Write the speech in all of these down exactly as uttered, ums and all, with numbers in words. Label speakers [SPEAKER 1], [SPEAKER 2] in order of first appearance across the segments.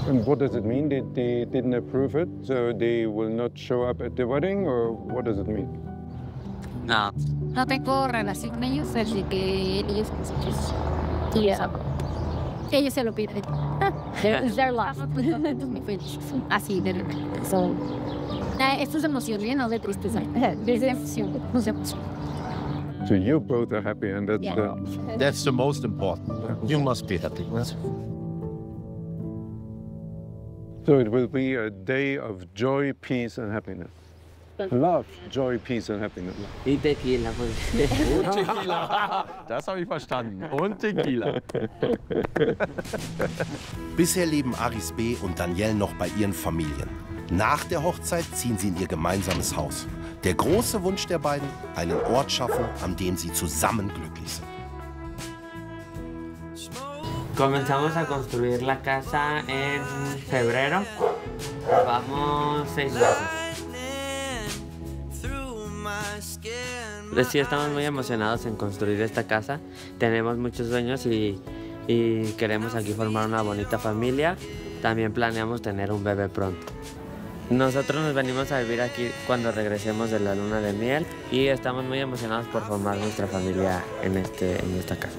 [SPEAKER 1] And what does it mean? They, they didn't approve it, so they will not show up at the wedding, or what does it mean?
[SPEAKER 2] No. No tengo relación con ellos, así que ellos, pues, yeah. Ellos se lo piden. It's their loss. Así, de so. Esto es emoción, ¿eh? No de tristeza. Es de emoción. Es de emoción.
[SPEAKER 1] So you both are happy, and that's
[SPEAKER 2] Yeah.
[SPEAKER 1] the...
[SPEAKER 3] That's the most important. You must be happy.
[SPEAKER 1] So it will be a day of joy, peace, and happiness. Love, joy, peace, and happiness.
[SPEAKER 4] Y tequila, pues.
[SPEAKER 3] Und Tequila. Das habe ich verstanden. Und Tequila.
[SPEAKER 5] Bisher leben Aris B. und Danielle noch bei ihren Familien. Nach der Hochzeit ziehen sie in ihr gemeinsames Haus. Der große Wunsch der beiden, einen Ort schaffen, an dem sie zusammen glücklich sind.
[SPEAKER 4] Comenzamos a construir la casa en febrero. Vamos seis meses. Sí, estamos muy emocionados en construir esta casa. Tenemos muchos sueños y, y queremos aquí formar una bonita familia. También planeamos tener un bebé pronto. Nosotros nos venimos a vivir aquí cuando regresemos de la luna de miel y estamos muy emocionados por formar nuestra familia en, este, en esta casa.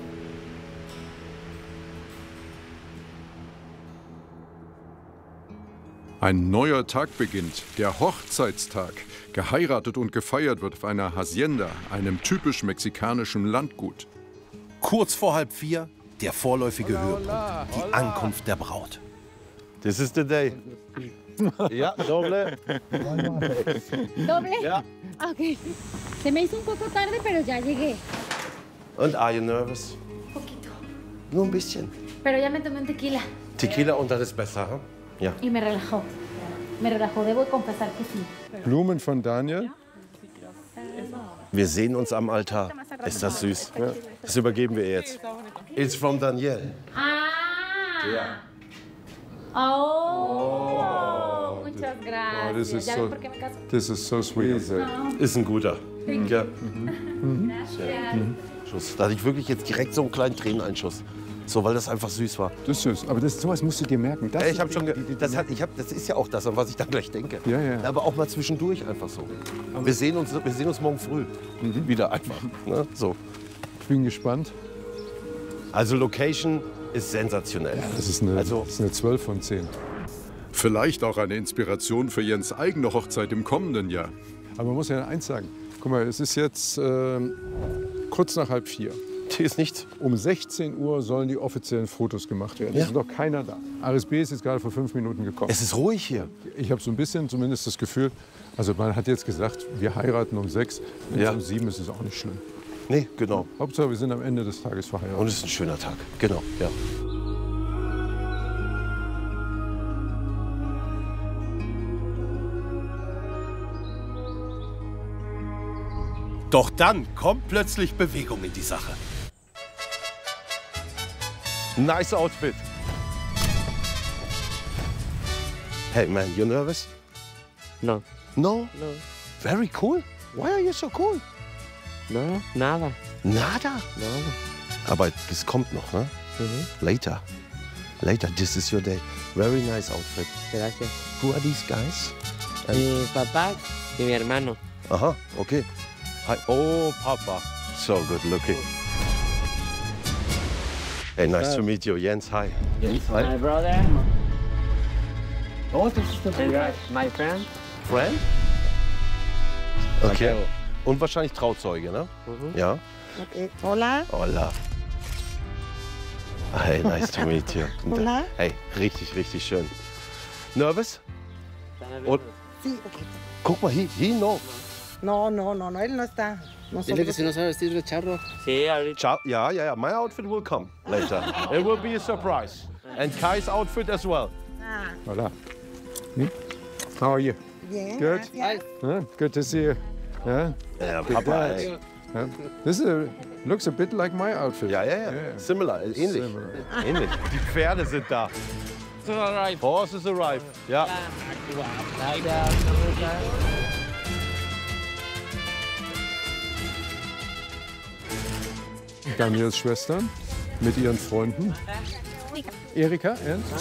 [SPEAKER 6] Ein neuer Tag beginnt, der Hochzeitstag. Geheiratet und gefeiert wird auf einer Hacienda, einem typisch mexikanischen Landgut.
[SPEAKER 5] Kurz vor halb vier, der vorläufige Höhepunkt, die Ankunft der Braut.
[SPEAKER 3] This is the day. Ja, doble.
[SPEAKER 2] ¿Doble?
[SPEAKER 3] Ja.
[SPEAKER 2] Ok. Se me hizo un poco tarde, pero ya llegué.
[SPEAKER 3] Und are you nervous?
[SPEAKER 2] Poquito.
[SPEAKER 3] Nur ein bisschen.
[SPEAKER 2] Pero ya me tomé un tequila.
[SPEAKER 3] Tequila und das ist besser, hm? Ja.
[SPEAKER 2] Y me relajó. Me relajó, debo confesar que sí.
[SPEAKER 1] Blumen von Daniel.
[SPEAKER 3] Wir sehen uns am Altar. Ist das süß? Ja. Das übergeben wir ihr jetzt. It's from Danielle.
[SPEAKER 2] Ah.
[SPEAKER 3] Ja.
[SPEAKER 2] Oh. Muchas
[SPEAKER 1] Oh,
[SPEAKER 2] gracias.
[SPEAKER 1] this is
[SPEAKER 2] ¿Ya
[SPEAKER 1] so,
[SPEAKER 2] ven por qué me caso?
[SPEAKER 1] this is so sweet.
[SPEAKER 3] Ist ein guter. Ja.
[SPEAKER 2] Gracias.
[SPEAKER 3] Schuss. Da hatte ich wirklich jetzt direkt so einen kleinen Träneneinschuss. So, weil das einfach süß war.
[SPEAKER 1] Das ist süß. Aber das, sowas musst du dir merken. Das
[SPEAKER 3] Ey, ich
[SPEAKER 1] ist
[SPEAKER 3] habe schon, ge
[SPEAKER 1] die- die-
[SPEAKER 3] das, hat, ich hab, das ist ja auch das, an was ich dann gleich denke.
[SPEAKER 1] Ja, ja.
[SPEAKER 3] Aber auch mal zwischendurch einfach so. Wir sehen uns, wir sehen uns morgen früh wieder einfach. Ne? So.
[SPEAKER 1] Ich bin gespannt.
[SPEAKER 3] Also Location ist sensationell.
[SPEAKER 1] Das ist eine,
[SPEAKER 3] Also-
[SPEAKER 1] das ist eine zwölf von zehn.
[SPEAKER 6] Vielleicht auch eine Inspiration für Jens' eigene Hochzeit im kommenden Jahr.
[SPEAKER 1] Aber man muss ja eins sagen. Guck mal, es ist jetzt ähm, kurz nach halb vier.
[SPEAKER 3] Hier ist nichts.
[SPEAKER 1] Um sechzehn Uhr sollen die offiziellen Fotos gemacht werden.
[SPEAKER 3] Ja.
[SPEAKER 1] Es ist noch keiner da. Aris B. ist jetzt gerade vor fünf Minuten gekommen.
[SPEAKER 3] Es ist ruhig hier.
[SPEAKER 1] Ich habe so ein bisschen zumindest das Gefühl, also man hat jetzt gesagt, wir heiraten um sechs. Wenn
[SPEAKER 3] Ja.
[SPEAKER 1] es um sieben ist, ist es auch nicht schlimm.
[SPEAKER 3] Nee, genau.
[SPEAKER 1] Hauptsache, wir sind am Ende des Tages verheiratet.
[SPEAKER 3] Und es ist ein schöner Tag. Genau, ja.
[SPEAKER 5] Doch dann kommt plötzlich Bewegung in die Sache.
[SPEAKER 3] Nice outfit. Hey man, you nervous?
[SPEAKER 4] No,
[SPEAKER 3] No?
[SPEAKER 4] no,
[SPEAKER 3] Very cool. Why are you so cool?
[SPEAKER 4] no, nada.
[SPEAKER 3] Nada.
[SPEAKER 4] No.
[SPEAKER 3] Aber es kommt noch, ne?
[SPEAKER 4] Mhm.
[SPEAKER 3] Later. Later, this is your day. Very nice outfit.
[SPEAKER 4] Gracias.
[SPEAKER 3] Who are these guys?
[SPEAKER 4] Mi papá y mi hermano.
[SPEAKER 3] Aha, okay. Hi. Oh, Papa. So good looking. Hey, nice to meet you. Jens, hi.
[SPEAKER 4] My brother.
[SPEAKER 3] Oh, das ist
[SPEAKER 4] And my friend.
[SPEAKER 3] Friend? Okay. Und wahrscheinlich Trauzeuge, ne?
[SPEAKER 4] Mhm.
[SPEAKER 3] Ja.
[SPEAKER 7] Okay. Hola.
[SPEAKER 3] Hola. Hey, nice to meet you.
[SPEAKER 7] Hola.
[SPEAKER 3] Hey, richtig, richtig schön. Nervous? Und
[SPEAKER 7] Sí, okay.
[SPEAKER 3] guck mal, he, he knows.
[SPEAKER 7] No, no, no, no, él no está.
[SPEAKER 4] Dile que si no sabe vestir de charro. Sí, ahorita.
[SPEAKER 3] Ciao. Ja, ja, ja. My outfit will come later. It will be a surprise. And Kai's outfit as well.
[SPEAKER 7] Ah,
[SPEAKER 1] Voilà. Hmm? How are you?
[SPEAKER 7] bien.
[SPEAKER 1] Good.
[SPEAKER 7] gracias.
[SPEAKER 1] Huh? Good to see you. Yeah?
[SPEAKER 3] Ja,
[SPEAKER 1] Big
[SPEAKER 3] Papa.
[SPEAKER 1] dad.
[SPEAKER 3] Ey.
[SPEAKER 1] Yeah. This is a, looks a bit like my outfit.
[SPEAKER 3] Ja, ja, ja.
[SPEAKER 1] Yeah.
[SPEAKER 3] Similar, ähnlich.
[SPEAKER 1] Similar.
[SPEAKER 3] Ähnlich. Die Pferde sind da. Horses arrive. Ja.
[SPEAKER 1] Daniels Schwestern mit ihren Freunden. Erika, and